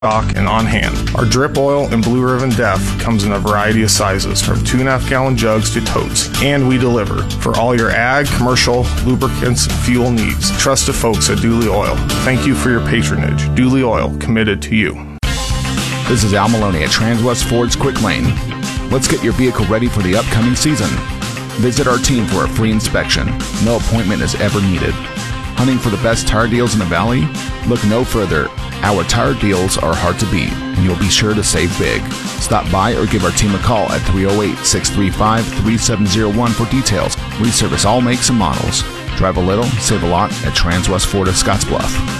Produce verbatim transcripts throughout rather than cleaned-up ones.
stock and on hand. Our drip oil and Blue Ribbon Def comes in a variety of sizes, from two and a half gallon jugs to totes, and we deliver for all your ag, commercial, lubricants, and fuel needs. Trust the folks at Dooley Oil. Thank you for your patronage. Dooley Oil, committed to you. This is Al Maloney at Transwest Ford's Quick Lane. Let's get your vehicle ready for the upcoming season. Visit our team for a free inspection. No appointment is ever needed. Hunting for the best tire deals in the Valley? Look no further. Our tire deals are hard to beat, and you'll be sure to save big. Stop by or give our team a call at three oh eight, six three five, three seven oh one for details. We service all makes and models. Drive a little, save a lot at Transwest Ford of Scottsbluff.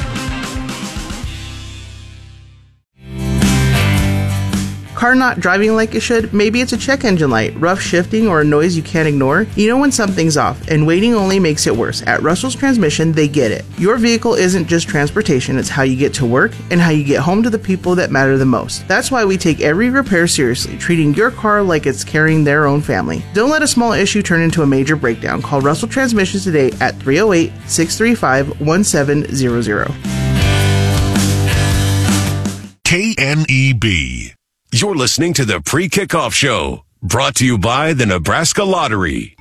Car not driving like it should? Maybe it's a check engine light, rough shifting, or a noise you can't ignore? You know when something's off, and waiting only makes it worse. At Russell's Transmission, they get it. Your vehicle isn't just transportation, it's how you get to work and how you get home to the people that matter the most. That's why we take every repair seriously, treating your car like it's carrying their own family. Don't let a small issue turn into a major breakdown. Call Russell Transmissions today at three oh eight, six three five, one seven zero zero. K N E B. You're listening to the Pre-Kickoff Show, brought to you by the Nebraska Lottery.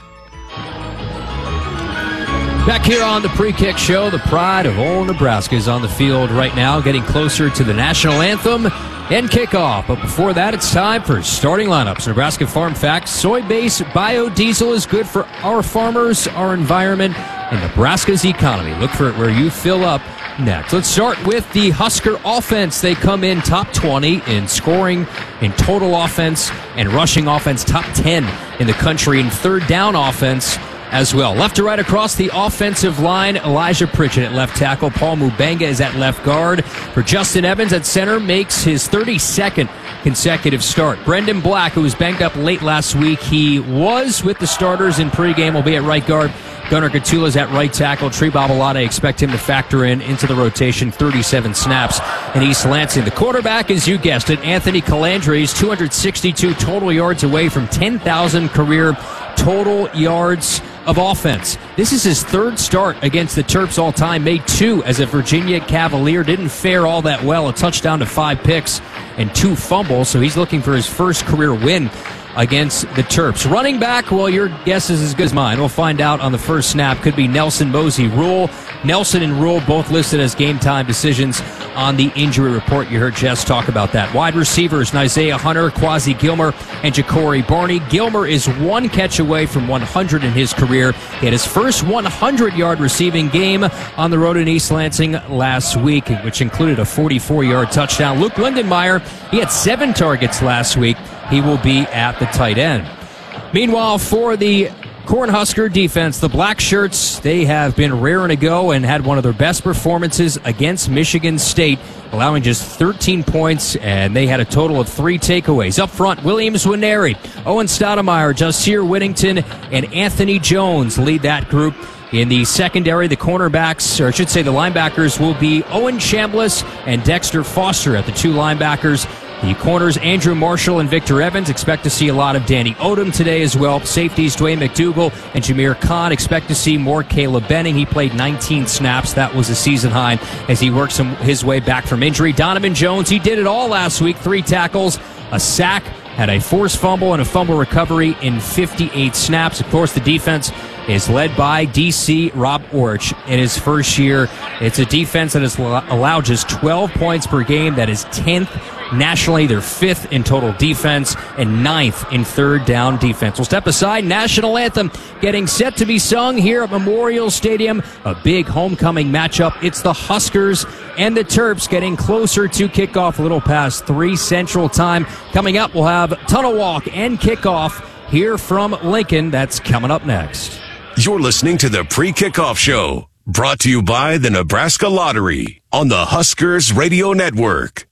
Back here on the Pre-Kick Show, the pride of all Nebraska is on the field right now, getting closer to the national anthem and kickoff. But before that, it's time for starting lineups. Nebraska Farm Facts: soy-based biodiesel is good for our farmers, our environment, and Nebraska's economy. Look for it where you fill up next. Let's start with the Husker offense. They come in top twenty in scoring, in total offense, and rushing offense, top ten in the country in third down offense as well. Left to right across the offensive line, Elijah Pritchett at left tackle. Paul Mubenga is at left guard. For Justin Evans at center, makes his thirty-second consecutive start. Brendan Black, who was banged up late last week, he was with the starters in pregame, will be at right guard. Gunnar Gatula's at right tackle. Tree Babalade, expect him to factor in into the rotation, thirty-seven snaps in East Lansing. The quarterback, as you guessed it, Anthony Calandre, is two hundred sixty-two total yards away from ten thousand career total yards of offense. This is his third start against the Terps all time. Made two as a Virginia Cavalier. Didn't fare all that well. A touchdown to five picks and two fumbles. So he's looking for his first career win against the Terps. Running back, well, your guess is as good as mine. We'll find out on the first snap. Could be Nelson Mosey Rule. Nelson and Rule both listed as game time decisions on the injury report. You heard Jess talk about that. Wide receivers, Isaiah Hunter, Quasi Gilmer, and Ja'Cory Barney. Gilmer is one catch away from one hundred in his career. He had his first one hundred yard receiving game on the road in East Lansing last week, which included a forty-four yard touchdown. Luke Lindenmeyer, he had seven targets last week. He will be at the tight end. Meanwhile, for the Cornhusker defense, the Black Shirts, they have been raring to go and had one of their best performances against Michigan State, allowing just thirteen points, and they had a total of three takeaways. Up front, Williams Nwaneri, Owen Stoudemire, Jasir Whittington, and Anthony Jones lead that group. In the secondary, the cornerbacks, or I should say the linebackers, will be Owen Chambliss and Dexter Foster at the two linebackers. The corners, Andrew Marshall and Victor Evans. Expect to see a lot of Danny Odom today as well. Safeties, Dwayne McDougal and Jameer Khan. Expect to see more Caleb Benning. He played nineteen snaps. That was a season high as he works his way back from injury. Donovan Jones, he did it all last week. Three tackles, a sack, had a forced fumble and a fumble recovery in fifty-eight snaps. Of course, the defense is led by D C Rob Orich in his first year. It's a defense that has allowed just twelve points per game. That is tenth nationally. They're fifth in total defense and ninth in third down defense. We'll step aside. National anthem getting set to be sung here at Memorial Stadium. A big homecoming matchup. It's the Huskers and the Terps getting closer to kickoff, a little past three Central Time. Coming up, we'll have Tunnel Walk and kickoff here from Lincoln. That's coming up next. You're listening to the Pre-Kickoff Show, brought to you by the Nebraska Lottery on the Huskers Radio Network.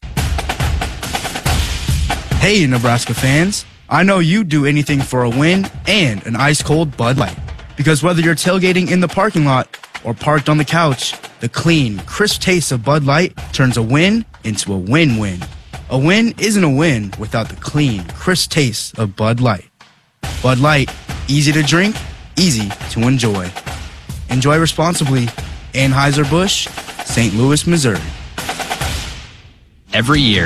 Hey, Nebraska fans. I know you'd do anything for a win and an ice-cold Bud Light. Because whether you're tailgating in the parking lot or parked on the couch, the clean, crisp taste of Bud Light turns a win into a win-win. A win isn't a win without the clean, crisp taste of Bud Light. Bud Light, easy to drink, easy to enjoy. Enjoy responsibly. Anheuser-Busch, Saint Louis, Missouri. every year.